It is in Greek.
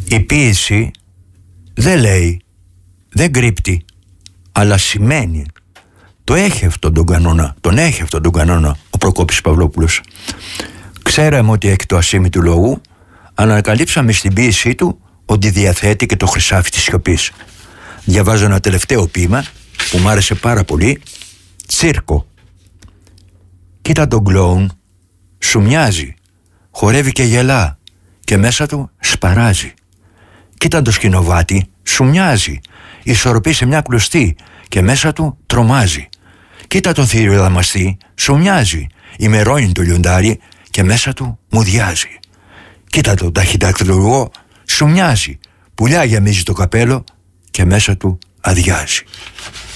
Η ποίηση δεν λέει, δεν κρύπτει, αλλά σημαίνει. Το έχει αυτόν τον κανόνα, τον έχει αυτόν τον κανόνα ο Προκόπης Παυλόπουλος. Ξέραμε ότι έχει το ασήμι του λόγου, αλλά ανακαλύψαμε στην ποίησή του ότι διαθέτει και το χρυσάφι της σιωπής. Διαβάζω ένα τελευταίο ποίημα που μου άρεσε πάρα πολύ. Τσίρκο. Κοίτα τον κλόουν, σου μοιάζει, χορεύει και γελά και μέσα του σπαράζει. Κοίτα το σκηνοβάτι, σου μοιάζει, ισορροπεί σε μια κλωστή και μέσα του τρομάζει. Κοίτα τον θύριο δαμαστή, σου μοιάζει, ημερώνει το λιοντάρι και μέσα του μουδιάζει. Κοίτα τον ταχυδακτηλουργό, σου μοιάζει, πουλιά γεμίζει το καπέλο και μέσα του αδειάζει.